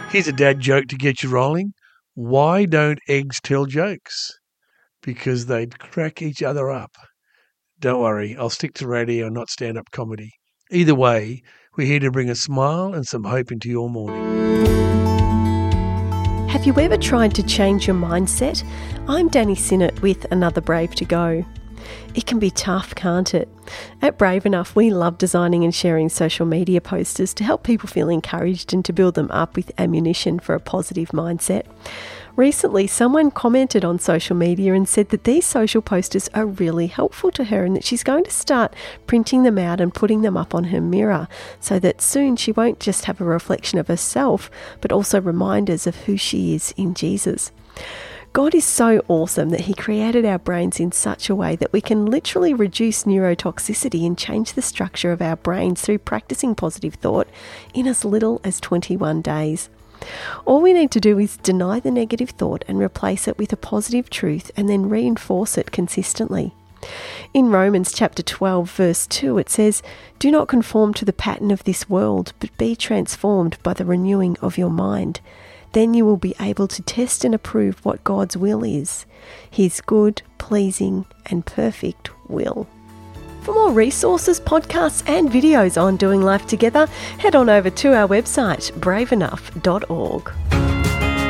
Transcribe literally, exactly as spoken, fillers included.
Here's a dad joke to get you rolling. Why don't eggs tell jokes? Because they'd crack each other up. Don't worry, I'll stick to radio and not stand-up comedy. Either way, we're here to bring a smile and some hope into your morning. Have you ever tried to change your mindset? I'm Danny Sinnott with Another Brave to Go. It can be tough, can't it? At Brave Enough, we love designing and sharing social media posters to help people feel encouraged and to build them up with ammunition for a positive mindset. Recently, someone commented on social media and said that these social posters are really helpful to her and that she's going to start printing them out and putting them up on her mirror so that soon she won't just have a reflection of herself, but also reminders of who she is in Jesus. God is so awesome that he created our brains in such a way that we can literally reduce neurotoxicity and change the structure of our brains through practicing positive thought in as little as twenty-one days. All we need to do is deny the negative thought and replace it with a positive truth and then reinforce it consistently. In Romans chapter twelve verse two it says, "Do not conform to the pattern of this world, but be transformed by the renewing of your mind. Then you will be able to test and approve what God's will is, his good, pleasing and perfect will." For more resources, podcasts and videos on doing life together, head on over to our website, brave enough dot org.